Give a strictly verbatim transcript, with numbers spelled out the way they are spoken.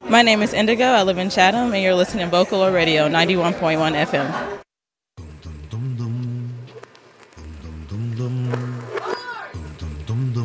My name is Indigo. I live in Chatham, and you're listening to Vocalo Radio ninety-one point one F M.